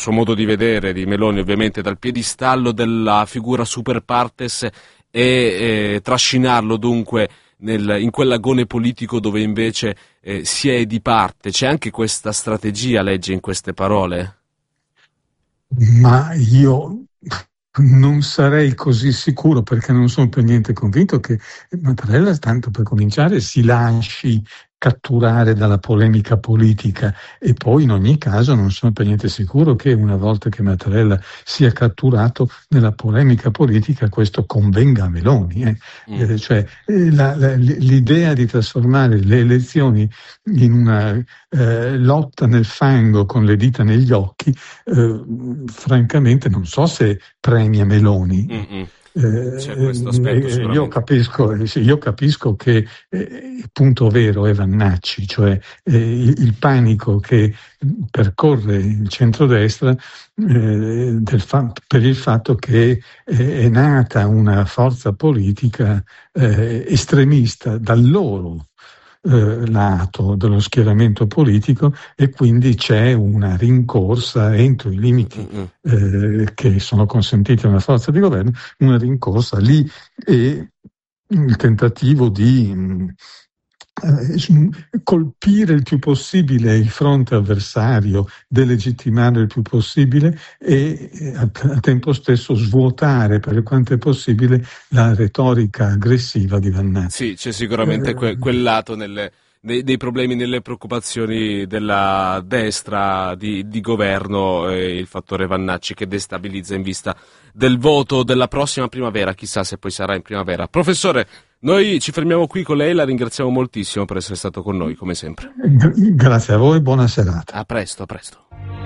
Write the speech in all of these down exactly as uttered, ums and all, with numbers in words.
suo modo di vedere, di Meloni ovviamente, dal piedistallo della figura super partes e eh, trascinarlo dunque nel, in quell'agone politico dove invece eh, si è di parte. C'è anche questa strategia, legge in queste parole? Ma io non sarei così sicuro, perché non sono per niente convinto che Mattarella, tanto per cominciare, si lasci catturare dalla polemica politica, e poi in ogni caso non sono per niente sicuro che una volta che Mattarella sia catturato nella polemica politica questo convenga a Meloni. Eh. Mm. Eh, cioè, eh, la, la, l'idea di trasformare le elezioni in una eh, lotta nel fango con le dita negli occhi, eh, francamente non so se premia Meloni. Mm-mm. Eh, C'è questo aspetto, eh, io capisco, io capisco che eh, il punto vero è Vannacci, cioè eh, il, il panico che percorre il centrodestra eh, del fa- per il fatto che eh, è nata una forza politica eh, estremista dal loro eh, lato dello schieramento politico, e quindi c'è una rincorsa entro i limiti eh, che sono consentiti a una forza di governo, una rincorsa lì, e il tentativo di mh, eh, colpire il più possibile il fronte avversario, delegittimarlo il più possibile e eh, al tempo stesso svuotare per quanto è possibile la retorica aggressiva di Vannacci. Sì, c'è sicuramente que- quel lato nelle, dei, dei problemi, nelle preoccupazioni della destra di, di governo, eh, il fattore Vannacci che destabilizza in vista del voto della prossima primavera, chissà se poi sarà in primavera. Professore, noi ci fermiamo qui con lei, la ringraziamo moltissimo per essere stato con noi, come sempre. Grazie a voi, buona serata. A presto, a presto.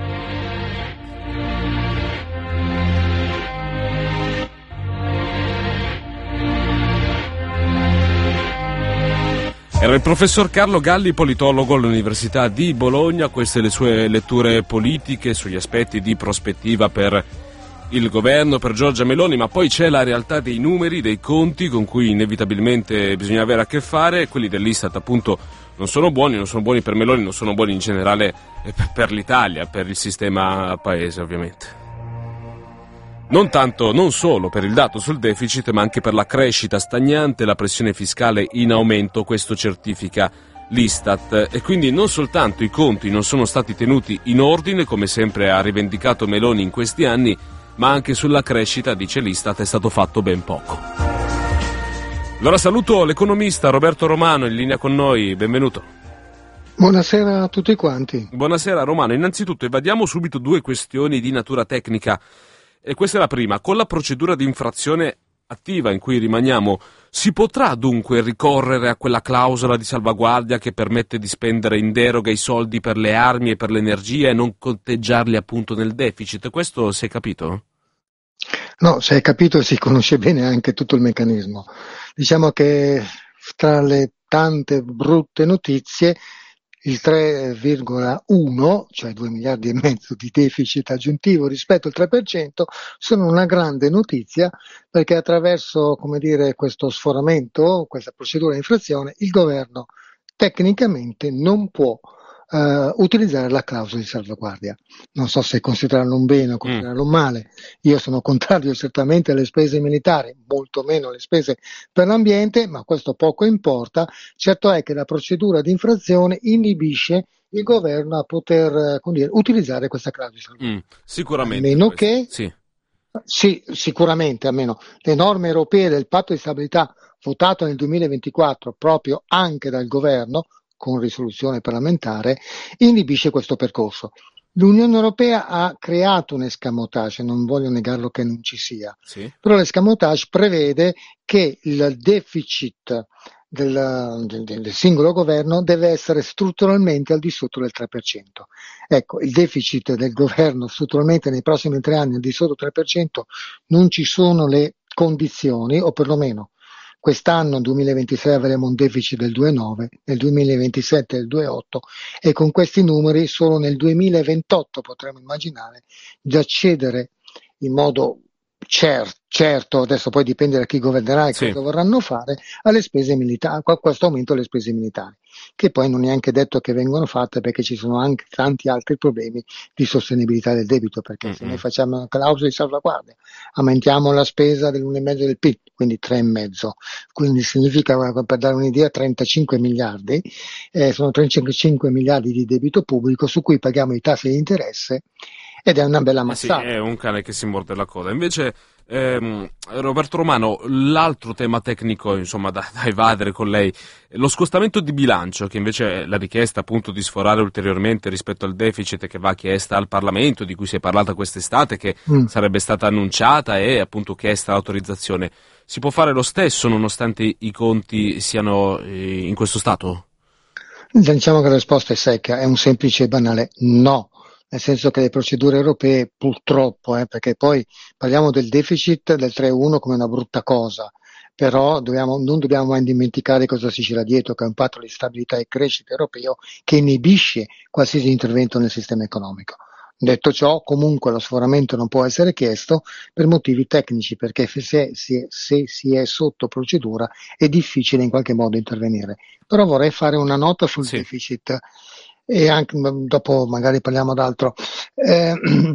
Era il professor Carlo Galli, politologo all'Università di Bologna. Queste le sue letture politiche sugli aspetti di prospettiva per il governo, per Giorgia Meloni, ma poi c'è la realtà dei numeri, dei conti con cui inevitabilmente bisogna avere a che fare. Quelli dell'Istat appunto non sono buoni, non sono buoni per Meloni, non sono buoni in generale per l'Italia, per il sistema paese ovviamente. Non tanto, non solo per il dato sul deficit, ma anche per la crescita stagnante e la pressione fiscale in aumento, questo certifica l'Istat. E quindi non soltanto i conti non sono stati tenuti in ordine, come sempre ha rivendicato Meloni in questi anni, ma anche sulla crescita, dice l'Istat, è stato fatto ben poco. Allora saluto l'economista Roberto Romano in linea con noi, benvenuto. Buonasera a tutti quanti. Buonasera Romano, innanzitutto evadiamo subito due questioni di natura tecnica. E questa è la prima. Con la procedura di infrazione attiva in cui rimaniamo, si potrà dunque ricorrere a quella clausola di salvaguardia che permette di spendere in deroga i soldi per le armi e per l'energia e non conteggiarli appunto nel deficit? Questo si è capito? No, si è capito e si conosce bene anche tutto il meccanismo. Diciamo che tra le tante brutte notizie, il tre virgola uno, cioè due miliardi e mezzo di deficit aggiuntivo rispetto al tre per cento, sono una grande notizia, perché attraverso, come dire, questo sforamento, questa procedura di infrazione, il governo tecnicamente non può Uh, utilizzare la clausola di salvaguardia. Non so se considerarlo un bene o considerarlo un male. Io sono contrario certamente alle spese militari, molto meno alle spese per l'ambiente, ma questo poco importa. Certo è che la procedura di infrazione inibisce il governo a poter, come dire, utilizzare questa clausola di salvaguardia. Mm, sicuramente. A meno questo. che, sì. sì, sicuramente, a meno le norme europee del patto di stabilità votato nel duemilaventiquattro proprio anche dal governo, con risoluzione parlamentare, inibisce questo percorso. L'Unione Europea ha creato un escamotage, non voglio negarlo che non ci sia, sì. Però l'escamotage prevede che il deficit del, del, del singolo governo deve essere strutturalmente al di sotto del tre per cento. Ecco, il deficit del governo strutturalmente nei prossimi tre anni al di sotto del tre per cento non ci sono le condizioni, o perlomeno quest'anno, duemilaventisei, avremo un deficit del due virgola nove, nel duemilaventisette del due virgola otto, e con questi numeri solo nel duemilaventotto potremo immaginare di accedere in modo cer- certo, adesso poi dipende da chi governerà e Sì. cosa vorranno fare, alle spese militari, a questo aumento alle spese militari, che poi non è anche detto che vengono fatte perché ci sono anche tanti altri problemi di sostenibilità del debito, perché Mm-mm. se noi facciamo una clausola di salvaguardia, aumentiamo la spesa dell'uno virgola cinque del P I L, quindi tre virgola cinque, quindi significa, per dare un'idea, trentacinque miliardi, eh, sono trentacinque miliardi di debito pubblico su cui paghiamo i tassi di interesse ed è una bella Eh sì, mazzata. è un cane che si morde la coda. Invece, ehm, Roberto Romano, l'altro tema tecnico, insomma, da, da evadere con lei, lo scostamento di bilancio, che invece è la richiesta appunto di sforare ulteriormente rispetto al deficit che va chiesta al Parlamento, di cui si è parlata quest'estate, che Mm. sarebbe stata annunciata e appunto chiesta l'autorizzazione. Si può fare lo stesso nonostante i conti siano eh, in questo stato? Diciamo che la risposta è secca, è un semplice e banale no, nel senso che le procedure europee purtroppo, eh, perché poi parliamo del deficit del tre virgola uno come una brutta cosa, però dobbiamo, non dobbiamo mai dimenticare cosa si c'era dietro, che è un patto di stabilità e crescita europeo che inibisce qualsiasi intervento nel sistema economico. Detto ciò, comunque lo sforamento non può essere chiesto per motivi tecnici, perché se si è, se si è sotto procedura è difficile in qualche modo intervenire. Però vorrei fare una nota sul Sì. deficit e anche dopo magari parliamo d'altro. Eh,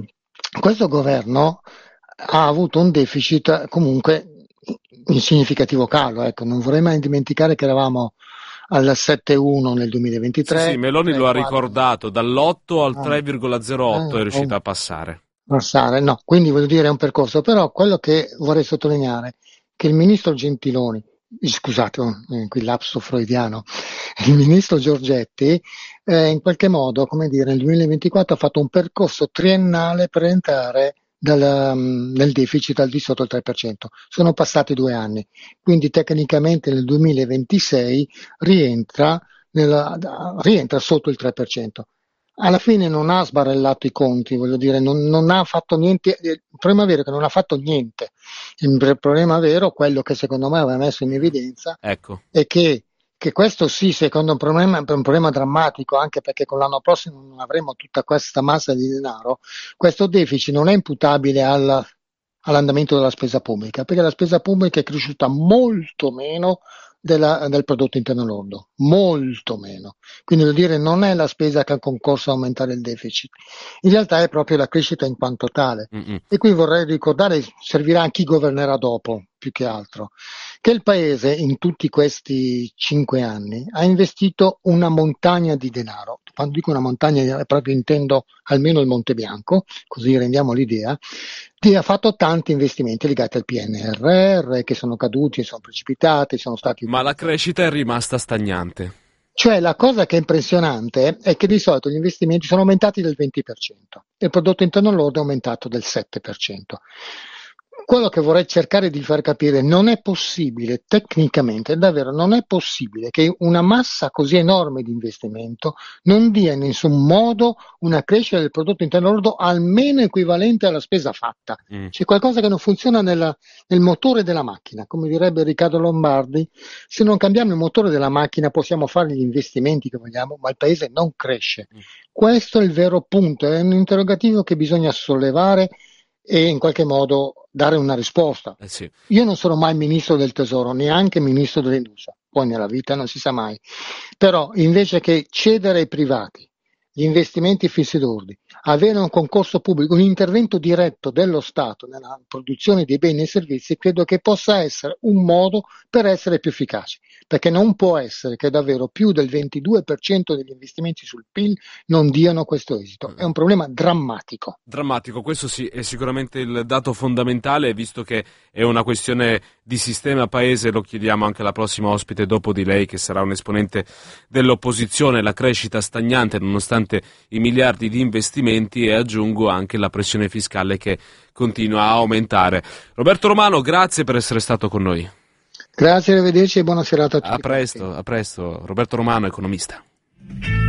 questo governo ha avuto un deficit comunque in significativo calo, ecco, non vorrei mai dimenticare che eravamo al sette virgola uno nel duemilaventitré. Sì, sì, Meloni lo ha tre virgola quattro ricordato, dall'otto al Ah, tre virgola zero otto eh, è oh, riuscita a passare. passare, no, quindi voglio dire è un percorso, però quello che vorrei sottolineare è che il ministro Gentiloni, scusate, eh, qui lapso freudiano, il ministro Giorgetti eh, in qualche modo, come dire, nel duemilaventiquattro ha fatto un percorso triennale per entrare dal, um, nel deficit al di sotto il tre per cento. Sono passati due anni, quindi tecnicamente nel duemilaventisei rientra, nella, rientra sotto il tre per cento. Alla fine non ha sbarellato i conti, voglio dire, non, non ha fatto niente. Il problema vero è che non ha fatto niente. Il problema vero, quello che secondo me aveva messo in evidenza, Ecco. è che, che questo sì, secondo un problema, è un problema drammatico, anche perché con l'anno prossimo non avremo tutta questa massa di denaro. Questo deficit non è imputabile al, all'andamento della spesa pubblica, perché la spesa pubblica è cresciuta molto meno della, del prodotto interno lordo, molto meno. Quindi vuol dire non è la spesa che ha concorso a aumentare il deficit, in realtà è proprio la crescita in quanto tale. Mm-mm. E qui vorrei ricordare, servirà a chi governerà dopo, più che altro, che il Paese in tutti questi cinque anni ha investito una montagna di denaro. Quando dico una montagna proprio intendo almeno il Monte Bianco, così rendiamo l'idea, ha fatto tanti investimenti legati al P N R R che sono caduti, sono precipitati, sono stati Ma la utilizzati. crescita è rimasta stagnante. Cioè la cosa che è impressionante è che di solito gli investimenti sono aumentati del venti per cento e il prodotto interno lordo è aumentato del sette per cento. Quello che vorrei cercare di far capire, non è possibile, tecnicamente, davvero non è possibile che una massa così enorme di investimento non dia in nessun modo una crescita del prodotto interno lordo almeno equivalente alla spesa fatta. Mm. C'è qualcosa che non funziona nella, nel motore della macchina, come direbbe Riccardo Lombardi, se non cambiamo il motore della macchina possiamo fare gli investimenti che vogliamo, ma il paese non cresce. Mm. Questo è il vero punto, è un interrogativo che bisogna sollevare e in qualche modo dare una risposta. Eh sì. Io non sono mai ministro del tesoro, neanche ministro dell'industria, poi nella vita non si sa mai, però invece che cedere ai privati gli investimenti fissi d'ordine, avere un concorso pubblico, un intervento diretto dello Stato nella produzione di beni e servizi, credo che possa essere un modo per essere più efficaci, perché non può essere che davvero più del ventidue per cento degli investimenti sul P I L non diano questo esito. È un problema drammatico. Drammatico, questo sì, è sicuramente il dato fondamentale, visto che è una questione di sistema paese. Lo chiediamo anche alla prossima ospite dopo di lei, che sarà un esponente dell'opposizione. La crescita stagnante nonostante i miliardi di investimenti, e aggiungo anche la pressione fiscale che continua a aumentare. Roberto Romano, grazie per essere stato con noi. Grazie, arrivederci e buona serata a tutti. A presto, a presto. Roberto Romano, economista.